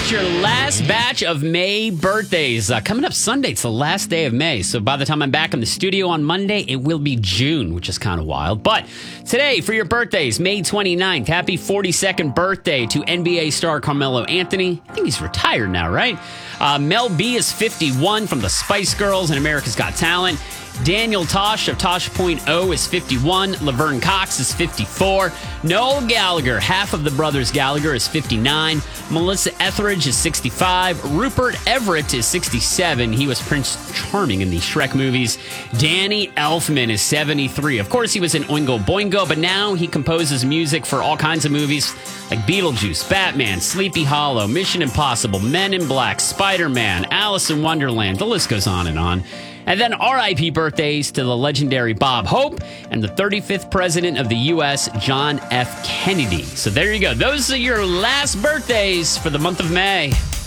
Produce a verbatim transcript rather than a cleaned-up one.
That's your last batch of May birthdays. Uh, coming up Sunday, it's the last day of May. So by the time I'm back in the studio on Monday, it will be June, which is kind of wild. But today, for your birthdays, May twenty-ninth, happy forty-second birthday to N B A star Carmelo Anthony. I think he's retired now, right? Uh, Mel B is fifty-one from the Spice Girls and America's Got Talent. Daniel Tosh of Tosh point oh is fifty-one. Laverne Cox is fifty-four. Noel Gallagher, half of the brothers Gallagher, is fifty-nine. Melissa Etheridge is sixty-five. Rupert Everett is sixty-seven. He was Prince Charming in the Shrek movies. Danny Elfman is seventy-three. Of course, he was in Oingo Boingo, but now he composes music for all kinds of movies like Beetlejuice, Batman, Sleepy Hollow, Mission Impossible, Men in Black, Spider-Man, Alice in Wonderland. The list goes on and on. And then R I P birthdays to the legendary Bob Hope and the thirty-fifth president of the U S, John F. Kennedy. So there you go. Those are your last birthdays for the month of May.